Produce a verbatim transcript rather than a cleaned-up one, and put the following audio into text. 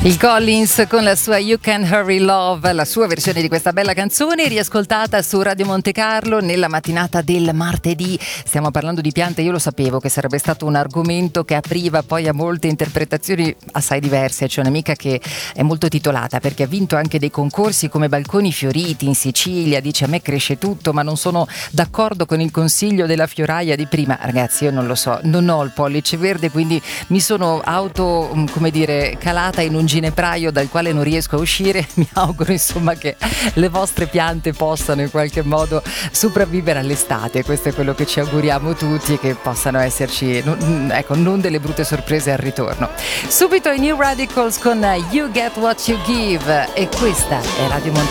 Il Collins con la sua You Can Hurry Love, la sua versione di questa bella canzone riascoltata su Radio Monte Carlo nella mattinata del martedì. Stiamo parlando di piante, io lo sapevo che sarebbe stato un argomento che apriva poi a molte interpretazioni assai diverse. C'è un'amica che è molto titolata perché ha vinto anche dei concorsi come balconi fioriti in Sicilia, dice a me cresce tutto ma non sono d'accordo con il consiglio della fioraia di prima. Ragazzi, io non lo so, non ho il pollice verde, quindi mi sono auto, come dire, calata in un ginepraio dal quale non riesco a uscire. Mi auguro insomma che le vostre piante possano in qualche modo sopravvivere all'estate. Questo è quello che ci auguriamo tutti, e che possano esserci non, ecco, non delle brutte sorprese al ritorno. Subito i New Radicals con You Get What You Give, e questa è Radio Monte